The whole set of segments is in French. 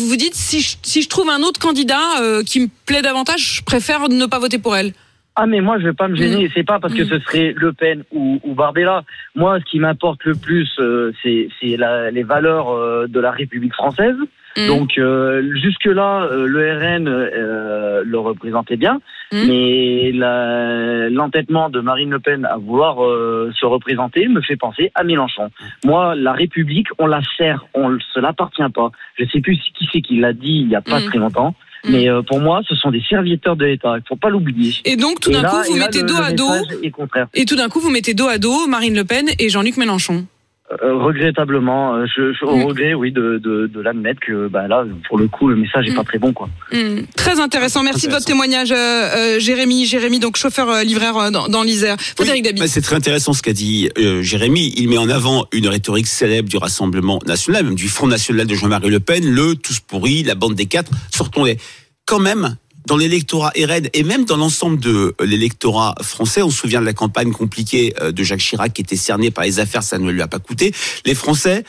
vous vous dites, si je trouve un autre candidat qui me plaît davantage, je préfère ne pas voter pour elle. Ah mais moi je vais pas me gêner, c'est pas parce que ce serait Le Pen ou Bardella. Moi ce qui m'importe le plus c'est les valeurs de la République française. Donc jusque là le RN le représentait bien, mais l'entêtement de Marine Le Pen à vouloir se représenter me fait penser à Mélenchon. Moi la République on la sert, on se l'appartient pas. Je sais plus qui c'est qui l'a dit il y a pas très longtemps. Mais pour moi, ce sont des serviteurs de l'État. Il faut pas l'oublier. Et donc, tout d'un coup, vous mettez dos à dos. Et tout d'un coup, vous mettez dos à dos Marine Le Pen et Jean-Luc Mélenchon. Regrettablement, je regrette, oui, de l'admettre que, là, pour le coup, le message est pas très bon, quoi. Très intéressant. Merci de votre témoignage, Jérémy. Jérémy, donc chauffeur livreur dans l'Isère. Frédéric Dabi. C'est très intéressant ce qu'a dit Jérémy. Il met en avant une rhétorique célèbre du Rassemblement national, même du Front national de Jean-Marie Le Pen, le tous pourris, la bande des quatre, sortons-les. Quand même, dans l'électorat RN et même dans l'ensemble de l'électorat français, on se souvient de la campagne compliquée de Jacques Chirac qui était cerné par les affaires, ça ne lui a pas coûté. Les Français,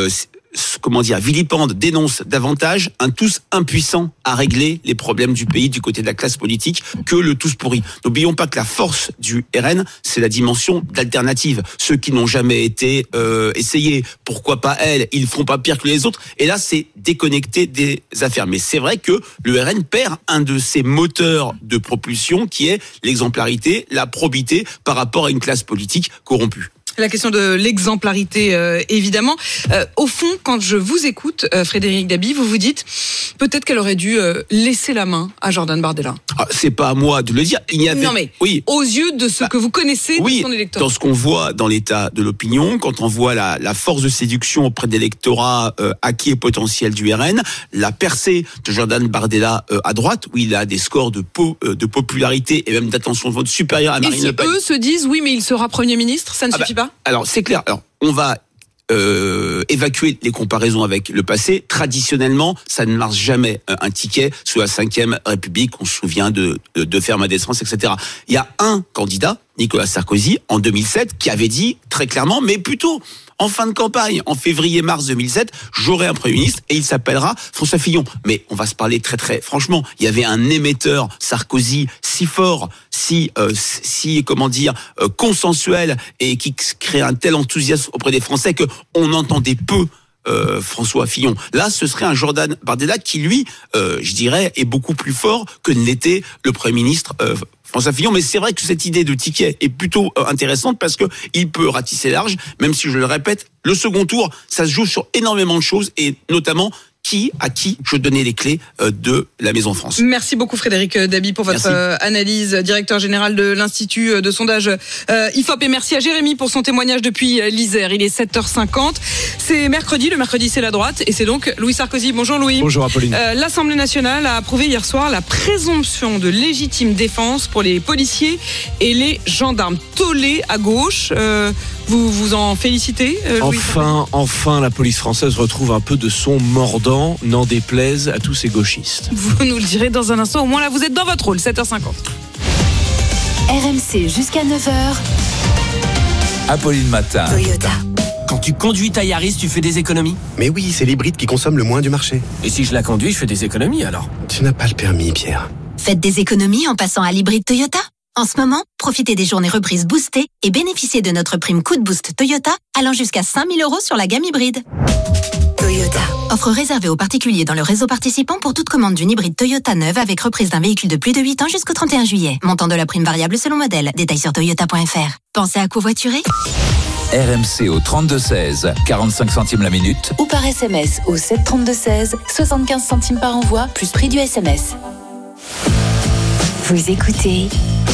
vilipendent, dénoncent davantage un tous impuissant à régler les problèmes du pays du côté de la classe politique que le tous pourri. N'oublions pas que la force du RN, c'est la dimension d'alternative. Ceux qui n'ont jamais été essayés, pourquoi pas elles, ils font pas pire que les autres. Et là, c'est déconnecté des affaires. Mais c'est vrai que le RN perd un de ses moteurs de propulsion qui est l'exemplarité, la probité par rapport à une classe politique corrompue. La question de l'exemplarité, évidemment. Au fond, quand je vous écoute, Frédéric Dabi, vous vous dites peut-être qu'elle aurait dû laisser la main à Jordan Bardella. C'est pas à moi de le dire. Non mais, aux yeux de ce que vous connaissez de son électorat. Dans ce qu'on voit dans l'état de l'opinion, quand on voit la force de séduction auprès d'électorats acquis et potentiels du RN, la percée de Jordan Bardella à droite, où il a des scores de popularité et même d'attention de vote supérieurs à Marine Le Pen. Et si eux se disent oui, mais il sera Premier ministre, ça ne suffit pas ? Alors, c'est clair. Alors, on va évacuer les comparaisons avec le passé. Traditionnellement, ça ne marche jamais un ticket sous la 5e République. On se souvient de Ferme Descens, etc. Il y a un candidat, Nicolas Sarkozy, en 2007, qui avait dit très clairement, mais plutôt en fin de campagne, en février-mars 2007, j'aurai un Premier ministre et il s'appellera François Fillon. Mais on va se parler très très franchement. Il y avait un émetteur Sarkozy si fort, si consensuel et qui crée un tel enthousiasme auprès des Français que on entendait peu François Fillon. Là, ce serait un Jordan Bardella qui, lui, je dirais, est beaucoup plus fort que ne l'était le Premier ministre François Fillon. Mais c'est vrai que cette idée de ticket est plutôt intéressante parce que il peut ratisser large, même si je le répète, le second tour, ça se joue sur énormément de choses et notamment à qui je donnais les clés de la Maison France. Merci beaucoup Frédéric Dabi pour votre analyse, directeur général de l'Institut de sondage IFOP, et merci à Jérémy pour son témoignage depuis l'Isère. Il est 7h50, c'est mercredi, le mercredi c'est la droite et c'est donc Louis Sarkozy. Bonjour Louis. Bonjour Apolline. L'Assemblée nationale a approuvé hier soir la présomption de légitime défense pour les policiers et les gendarmes. Tollé à gauche, vous vous en félicitez Louis? Enfin la police française retrouve un peu de son mordant, n'en déplaise à tous ces gauchistes. Vous nous le direz dans un instant, au moins là vous êtes dans votre rôle, 7h50. RMC jusqu'à 9h. Apolline Matin. Toyota. Quand tu conduis ta Yaris, tu fais des économies? Mais oui, c'est l'hybride qui consomme le moins du marché. Et si je la conduis, je fais des économies alors? Tu n'as pas le permis, Pierre. Faites des économies en passant à l'hybride Toyota. En ce moment, profitez des journées reprises boostées et bénéficiez de notre prime coup de boost Toyota allant jusqu'à 5 000 € sur la gamme hybride. Toyota. Offre réservée aux particuliers dans le réseau participant pour toute commande d'une hybride Toyota neuve avec reprise d'un véhicule de plus de 8 ans jusqu'au 31 juillet. Montant de la prime variable selon modèle. Détails sur toyota.fr. Pensez à covoiturer? RMC au 32-16, 45 centimes la minute. Ou par SMS au 732-16, 75 centimes par envoi, plus prix du SMS. Vous écoutez